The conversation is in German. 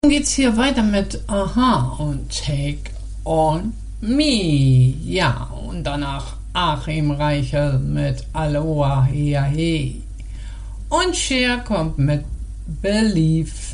Geht's hier weiter mit Aha und Take on Me. Ja, und danach Achim Reichel mit Aloha Hea He. Und Cher kommt mit Believe.